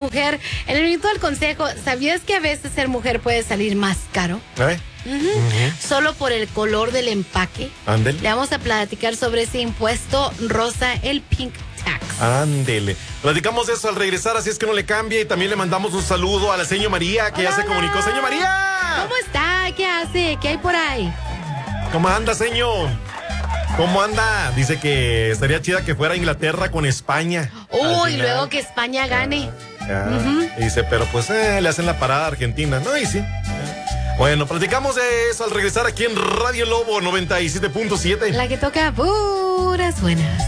mujer. En el minuto del consejo, ¿sabías que a veces ser mujer puede salir más caro? Solo por el color del empaque. Ándele. Le vamos a platicar sobre ese impuesto rosa, el pink tax. Ándele. Platicamos de eso al regresar, así es que no le cambie. Y también le mandamos un saludo a la señora María, que ya se comunicó. ¡Señor María! ¿Cómo está? ¿Qué hace? ¿Qué hay por ahí? ¿Cómo anda, señor? ¿Cómo anda? Dice que estaría chida que fuera a Inglaterra con España. Uy, luego que España gane. Dice, pero pues le hacen la parada a Argentina. No, y sí. Bueno, platicamos de eso al regresar aquí en Radio Lobo 97.7. La que toca puras buenas.